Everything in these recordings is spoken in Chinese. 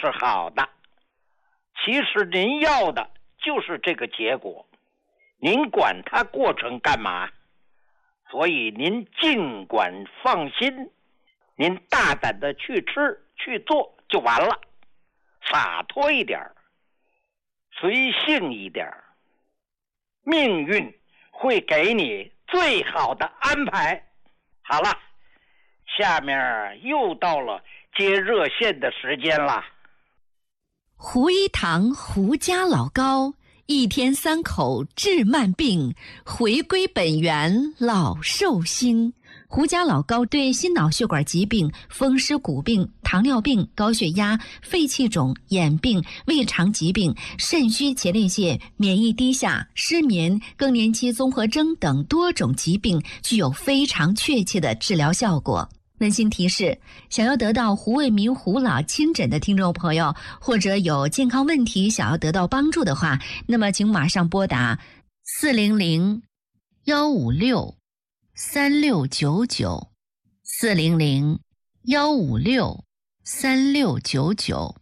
是好的。其实您要的就是这个结果，您管它过程干嘛？所以您尽管放心，您大胆的去吃去做就完了，洒脱一点，随性一点，命运会给你最好的安排。好了，下面又到了接热线的时间了。 胡一堂胡家老高，一天3口治慢病，回归本源老寿星。胡家老高对心脑血管疾病、风湿骨病、糖尿病、高血压、肺气肿、眼病、胃肠疾病、肾虚前列腺、免疫低下、失眠、更年期综合征等多种疾病具有非常确切的治疗效果。温馨提示，想要得到胡卫民胡老亲诊的听众朋友，或者有健康问题想要得到帮助的话，那么请马上拨打400-156-3699 400-156-3699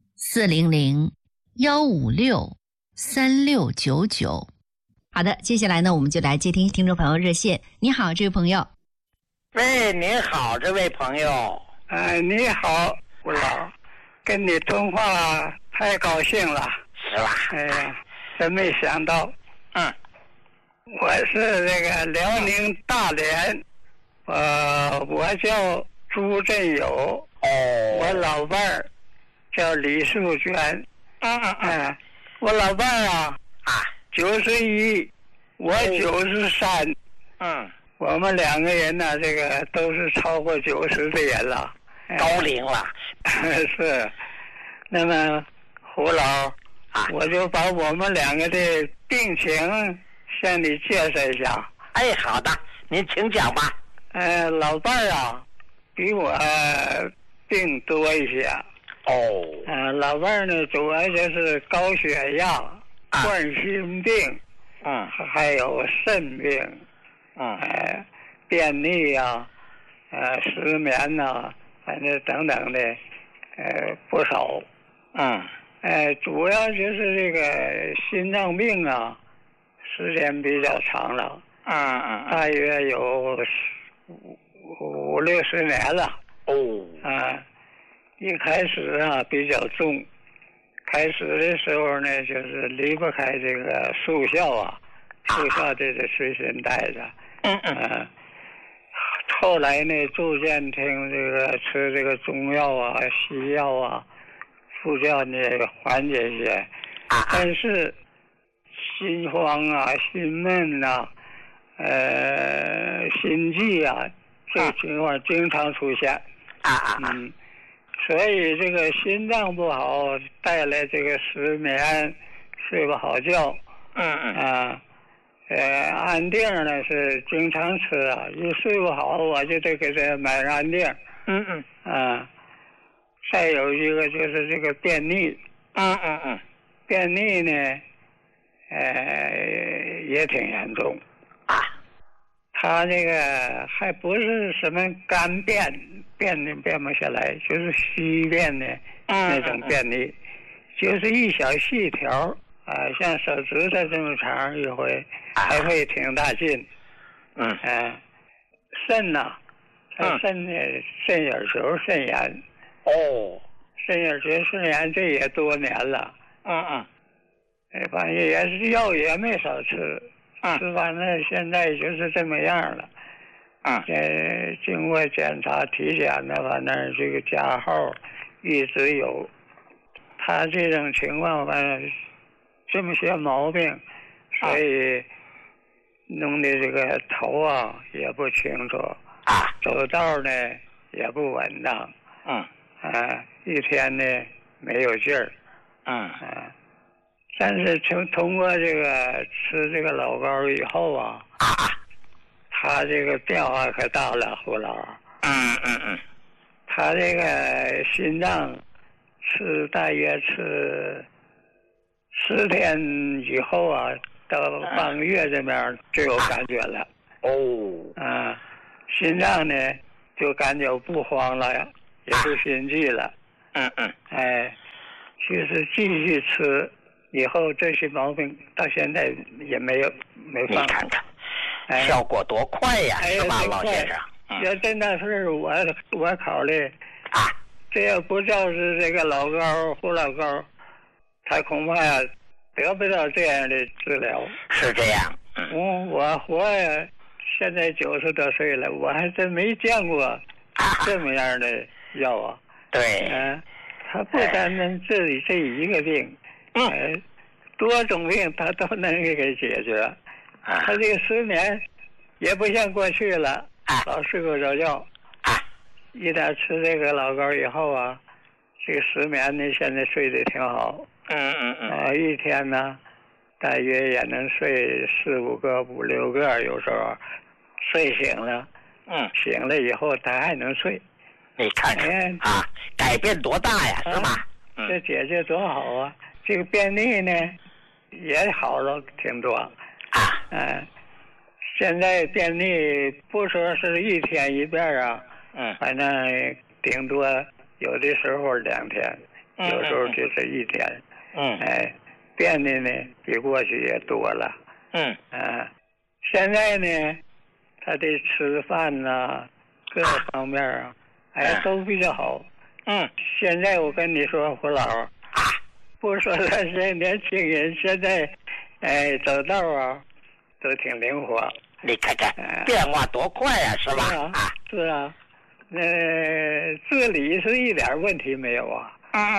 400-156-3699。好的，接下来呢，我们就来接听听众朋友热线。你好，这位朋友。 喂，您好，这位朋友。 你好，吴老，跟你通话太高兴了， 是吧？ 哎呀，真没想到。我是这个辽宁大连，我叫朱振友，我老伴儿叫李淑娟。我老伴儿91，我93。我们2个人呢，这个都是超过90的人了， 高龄了。 是。那么胡老，我就把我们2个的病情向你介绍一下。 哎，好的，您请讲吧。 老伴儿比我病多一些。老伴儿呢，主要就是高血压、冠心病，还有肾病。便秘失眠反正等等的，不少。主要就是这个心脏病时间比较长了。大约有50-60年了。一开始比较重，开始的时候呢，就是离不开这个速效速效这个随身带着。后来呢，逐渐听这个吃这个中药西药副教呢缓解一些，但是心慌心闷心悸这个情况经常出现。所以这个心脏不好带来这个失眠，睡不好觉。安定呢是经常吃一睡不好我就得给他买安定。再有一个就是这个便秘。便秘呢也挺严重。他这个还不是什么干便不下来，就是稀便的那种便秘，就是一小细条像手指头这么长一回，还会挺大劲。肾肾眼球肾炎。肾眼球肾炎这也多年了。反正也是药也没少吃。吃完了现在就是这么样了。经过检查体检反正这个加号一直有。他这种情况反正这么些毛病，所以弄得这个头也不清楚，走道呢也不稳当。一天呢没有劲儿。但是通过这个吃这个老膏以后他这个变化可大了，胡老。他这个心脏大约吃10天以后到半个月这边就有感觉了。心脏呢就感觉不慌了，也不心悸了。 就是继续吃，以后这些毛病到现在也没放。 你看看，效果多快呀，是吧，老先生？ 要真的是我考虑啊，这要不就是这个老高胡老高，他恐怕呀得不到这样的治疗。 是这样。 我活呀，现在90多岁了，我还真没见过这么样的药啊。 对。 他不单单治理这一个病，多种病他都能给解决。他这个失眠也不像过去了，老睡不着觉。一旦吃这个老膏以后啊，这个失眠呢，现在睡得挺好。一天呢，大约也能睡4、5个、5、6个，有时候睡醒了，醒了以后他还能睡。 你看看改变多大呀，是吧？ 这解决多好啊！这个便秘呢，也好了挺多。现在便秘不说是一天一遍啊，反正顶多有的时候2天，有时候就是1天。便秘呢比过去也多了。现在呢，他的吃饭呐，各方面啊，都比较好。现在我跟你说，胡老，不说他是年轻人，现在走道啊都挺灵活。 你看看变化多快呀，是吧？ 是啊，自理是一点问题没有啊。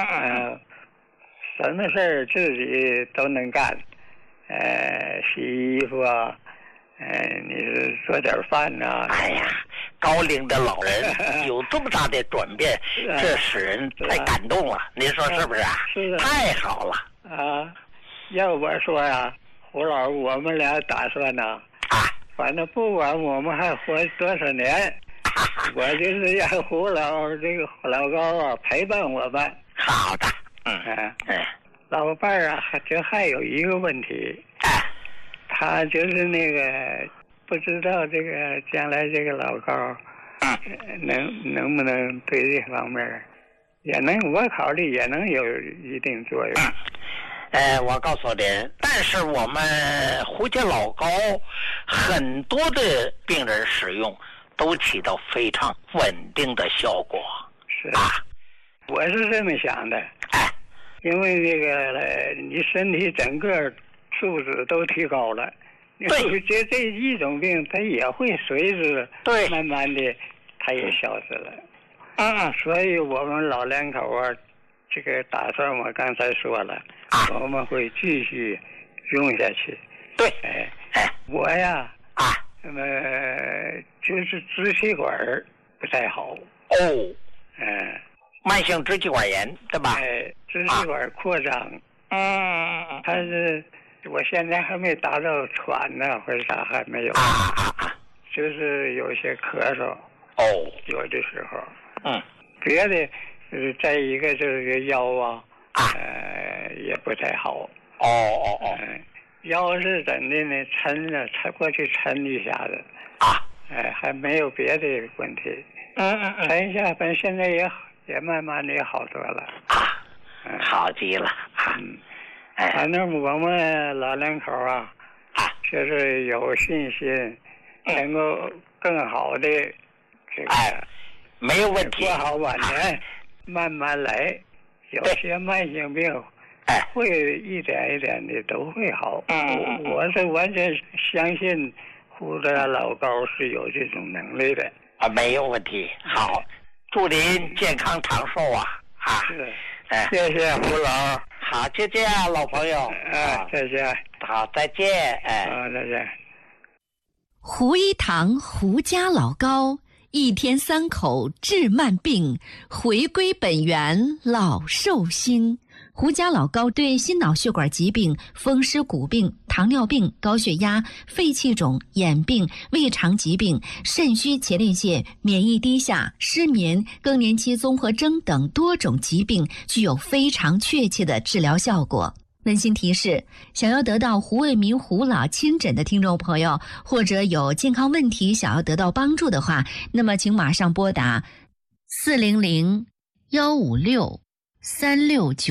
什么事儿自己都能干，洗衣服啊，你是做点饭呐。 哎呀，高龄的老人有这么大的转变，这使人太感动了。您说是不是啊？ 是。 太好了。 要我说呀，胡老，我们俩打算呢，反正不管我们还活多少年，我就是让胡老这个老高啊陪伴我们。 好的。 老伴儿啊，这还有一个问题，他就是那个不知道这个将来这个老高，能不能对这方面也能，我考虑也能有一定作用。 我告诉您，但是我们胡家老膏很多的病人使用都起到非常稳定的效果。 是我是这么想的。因为这个你身体整个素质都提高了，这一种病它也会随之慢慢的它也消失了。所以我们老两口啊，这个打算我刚才说了，我们会继续用下去。 对。 我呀就是支气管不太好。 慢性支气管炎，对吧？ 支气管扩张。它是我现在还没达到喘呢，或者啥还没有。就是有些咳嗽。有的时候。别的再一个就是腰啊，也不太好。腰是怎的呢？抻过去抻一下子。还没有别的问题。抻一下，反正现在也慢慢的也好多了。 好极了。 反正我们老两口啊，就是有信心能够更好的这个没有问题， 过好晚年，慢慢来。有些慢性病会一点一点的都会好。我是完全相信胡家老高是有这种能力的。 没有问题。好，祝您健康长寿啊！ 谢谢胡老。 好，就这样，老朋友。 再见。 好，再见。 再见。 胡一堂胡家老膏，1天3口治慢病，回归本源老寿星。胡家老膏对心脑血管疾病、风湿骨病、糖尿病、高血压、肺气肿、眼病、胃肠疾病、肾虚前列腺、免疫低下、失眠、更年期综合征等多种疾病具有非常确切的治疗效果。温馨提示：想要得到胡卫民胡老亲诊的听众朋友，或者有健康问题想要得到帮助的话，那么请马上拨打400-156-369